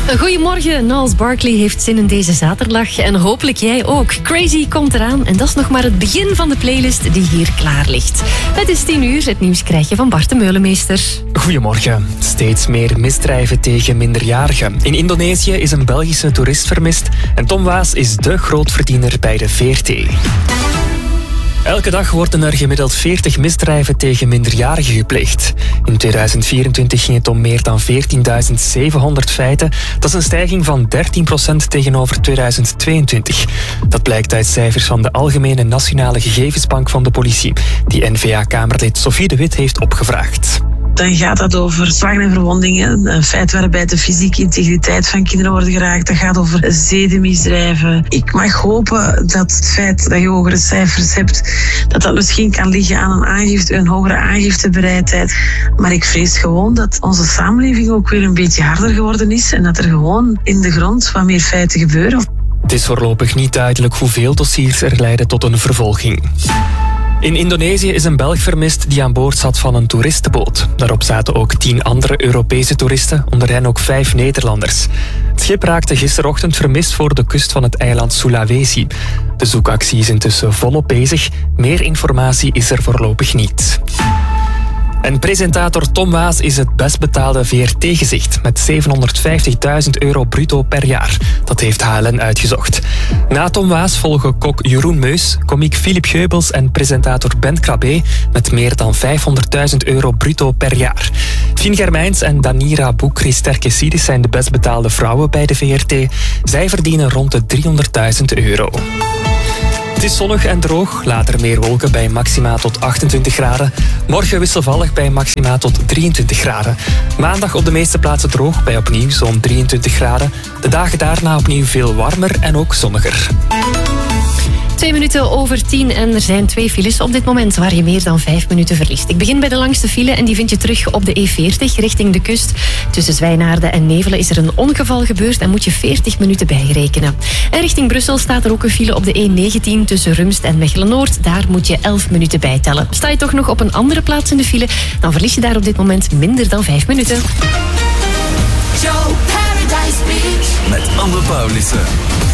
Goedemorgen, Gnarls Barkley heeft zin in deze zaterdag en hopelijk jij ook. Crazy komt eraan en dat is nog maar het begin van de playlist die hier klaar ligt. Het is 10 uur, het nieuws krijg je van Bart de Meulemeester. Goedemorgen. Steeds meer misdrijven tegen minderjarigen. In Indonesië is een Belgische toerist vermist en Tom Waas is de grootverdiener bij de VRT. Elke dag worden er gemiddeld 40 misdrijven tegen minderjarigen gepleegd. In 2024 ging het om meer dan 14.700 feiten. Dat is een stijging van 13% tegenover 2022. Dat blijkt uit cijfers van de Algemene Nationale Gegevensbank van de politie, die N-VA-kamerlid Sophie de Wit heeft opgevraagd. Dan gaat dat over slagen en verwondingen. Een feit waarbij de fysieke integriteit van kinderen wordt geraakt. Dat gaat over zedenmisdrijven. Ik mag hopen dat het feit dat je hogere cijfers hebt, dat misschien kan liggen aan een aangifte, een hogere aangiftebereidheid. Maar ik vrees gewoon dat onze samenleving ook weer een beetje harder geworden is en dat er gewoon in de grond wat meer feiten gebeuren. Het is voorlopig niet duidelijk hoeveel dossiers er leiden tot een vervolging. In Indonesië is een Belg vermist die aan boord zat van een toeristenboot. Daarop zaten ook 10 andere Europese toeristen, onder hen ook 5 Nederlanders. Het schip raakte gisterochtend vermist voor de kust van het eiland Sulawesi. De zoekactie is intussen volop bezig. Meer informatie is er voorlopig niet. En presentator Tom Waas is het best betaalde VRT-gezicht met €750.000 bruto per jaar. Dat heeft HLN uitgezocht. Na Tom Waas volgen kok Jeroen Meus, komiek Philippe Geubels en presentator Ben Krabbe met meer dan €500.000 bruto per jaar. Fien Germijns en Danira Boukri-Sterkesidis zijn de best betaalde vrouwen bij de VRT. Zij verdienen rond de €300.000. Het is zonnig en droog, later meer wolken bij maxima tot 28 graden. Morgen wisselvallig bij maxima tot 23 graden. Maandag op de meeste plaatsen droog bij opnieuw zo'n 23 graden. De dagen daarna opnieuw veel warmer en ook zonniger. 2 minuten over 10 en er zijn 2 files op dit moment waar je meer dan 5 minuten verliest. Ik begin bij de langste file en die vind je terug op de E40 richting de kust. Tussen Zwijnaarden en Nevelen is er een ongeval gebeurd en moet je 40 minuten bijrekenen. En richting Brussel staat er ook een file op de E19 tussen Rumst en Mechelen-Noord. Daar moet je 11 minuten bijtellen. Sta je toch nog op een andere plaats in de file, dan verlies je daar op dit moment minder dan 5 minuten. Joe Paradise Beach met Amber Paulissen.